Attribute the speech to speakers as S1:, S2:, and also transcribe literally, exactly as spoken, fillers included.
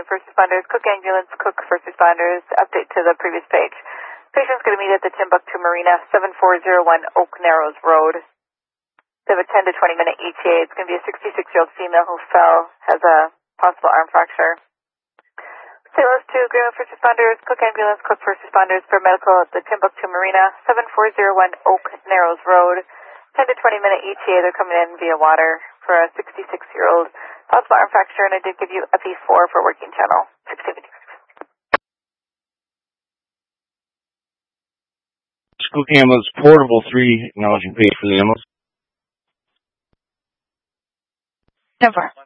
S1: Greenwood First Responders, Cook Ambulance, Cook First Responders. Update to the previous page. Patient's going to meet at the Timbuktu Marina, seven four zero one Oak Narrows Road. They have a ten to twenty minute E T A. It's going to be a sixty-six-year-old female who fell, has a possible arm fracture. Saint Louis to Greenwood First Responders, Cook Ambulance, Cook First Responders for medical at the Timbuktu Marina, seven four zero one Oak Narrows Road. ten to twenty minute E T A. They're coming in via water for a sixty-six-year-old possible arm fracture, and I did give you a P four for working channel. six seventy.
S2: Cook Ambulance, portable three, acknowledging page for the ambulance.
S1: ten four.